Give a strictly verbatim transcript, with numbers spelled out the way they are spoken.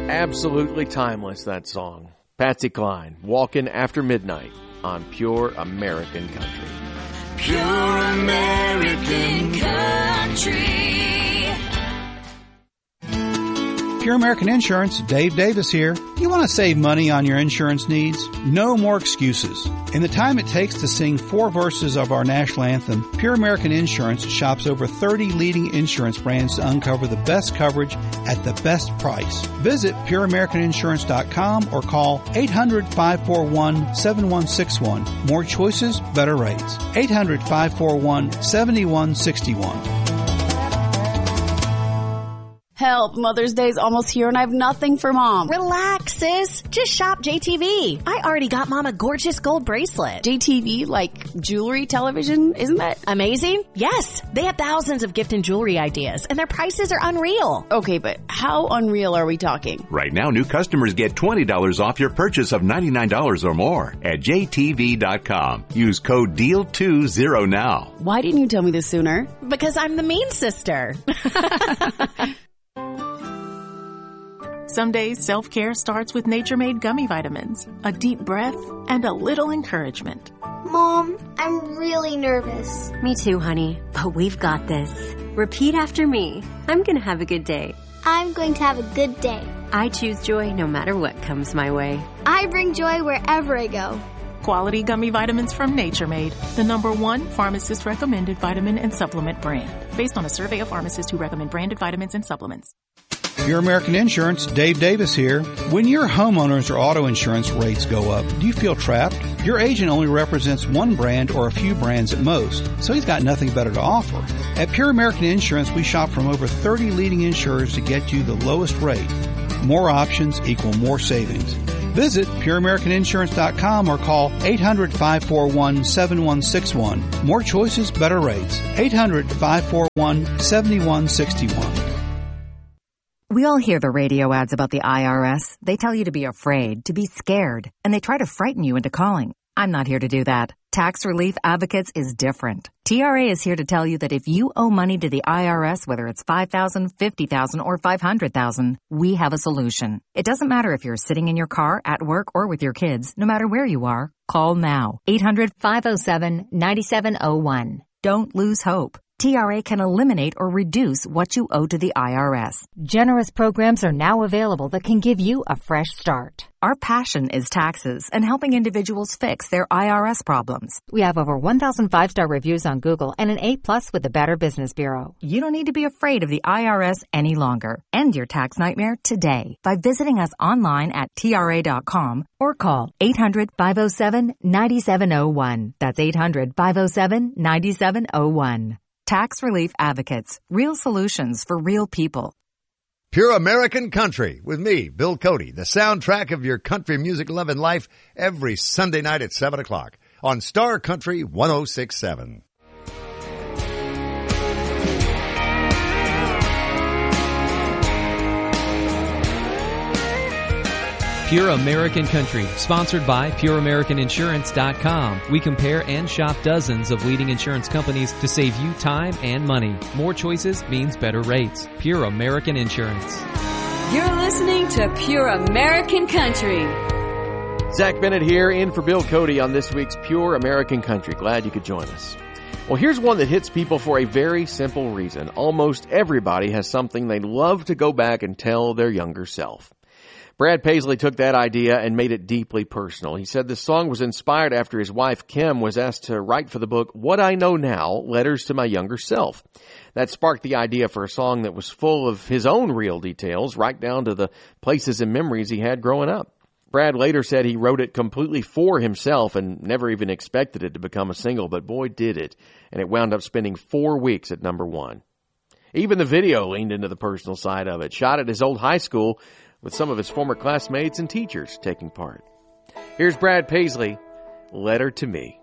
Absolutely timeless, that song. Patsy Cline, Walkin' After Midnight on Pure American Country. Pure American Country. Pure American Insurance, Dave Davis here. You want to save money on your insurance needs? No more excuses. In the time it takes to sing four verses of our national anthem, Pure American Insurance shops over thirty leading insurance brands to uncover the best coverage at the best price. Visit pure american insurance dot com or call eight hundred, five four one, seven one six one. More choices, better rates. eight hundred, five four one, seven one six one. Help, Mother's Day's almost here and I have nothing for Mom. Relax, sis. Just shop J T V. I already got Mom a gorgeous gold bracelet. J T V, like jewelry, television, isn't that amazing? Yes. They have thousands of gift and jewelry ideas and their prices are unreal. Okay, but how unreal are we talking? Right now, new customers get twenty dollars off your purchase of ninety-nine dollars or more at J T V dot com. Use code D E A L two zero now. Why didn't you tell me this sooner? Because I'm the mean sister. Some days, self-care starts with Nature-Made gummy vitamins, a deep breath, and a little encouragement. Mom, I'm really nervous. Me too, honey, but we've got this. Repeat after me. I'm going to have a good day. I'm going to have a good day. I choose joy no matter what comes my way. I bring joy wherever I go. Quality gummy vitamins from Nature-Made, the number one pharmacist-recommended vitamin and supplement brand, based on a survey of pharmacists who recommend branded vitamins and supplements. Pure American Insurance, Dave Davis here. When your homeowners or auto insurance rates go up, do you feel trapped? Your agent only represents one brand or a few brands at most, so he's got nothing better to offer. At Pure American Insurance, we shop from over thirty leading insurers to get you the lowest rate. More options equal more savings. Visit pure american insurance dot com or call eight hundred, five four one, seven one six one. More choices, better rates. eight hundred, five four one, seven one six one. We all hear the radio ads about the I R S. They tell you to be afraid, to be scared, and they try to frighten you into calling. I'm not here to do that. Tax Relief Advocates is different. T R A is here to tell you that if you owe money to the I R S, whether it's five thousand dollars, fifty thousand dollars, or five hundred thousand dollars, we have a solution. It doesn't matter if you're sitting in your car, at work, or with your kids. No matter where you are, call now. eight hundred, five oh seven, nine seven oh one. Don't lose hope. T R A can eliminate or reduce what you owe to the I R S. Generous programs are now available that can give you a fresh start. Our passion is taxes and helping individuals fix their I R S problems. We have over one thousand five-star reviews on Google and an A plus with the Better Business Bureau. You don't need to be afraid of the I R S any longer. End your tax nightmare today by visiting us online at T R A dot com or call eight hundred, five oh seven, nine seven oh one. That's eight hundred, five oh seven, nine seven oh one. Tax Relief Advocates. Real solutions for real people. Pure American Country with me, Bill Cody, the soundtrack of your country music loving life every Sunday night at seven o'clock on Star Country one oh six point seven. Pure American Country, sponsored by pure american insurance dot com. We compare and shop dozens of leading insurance companies to save you time and money. More choices means better rates. Pure American Insurance. You're listening to Pure American Country. Zach Bennett here, in for Bill Cody on this week's Pure American Country. Glad you could join us. Well, here's one that hits people for a very simple reason. Almost everybody has something they'd love to go back and tell their younger self. Brad Paisley took that idea and made it deeply personal. He said the song was inspired after his wife, Kim, was asked to write for the book, What I Know Now, Letters to My Younger Self. That sparked the idea for a song that was full of his own real details, right down to the places and memories he had growing up. Brad later said he wrote it completely for himself and never even expected it to become a single, but boy did it, and it wound up spending four weeks at number one. Even the video leaned into the personal side of it, shot at his old high school, with some of his former classmates and teachers taking part. Here's Brad Paisley, Letter to Me.